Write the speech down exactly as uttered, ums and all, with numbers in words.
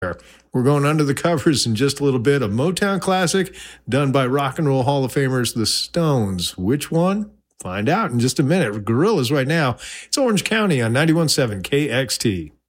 We're going under the covers in just a little bit. A Motown classic done by Rock and Roll Hall of Famers, the Stones. Which one? Find out in just a minute. Gorillaz right now. It's Orange County on ninety-one point seven K X T.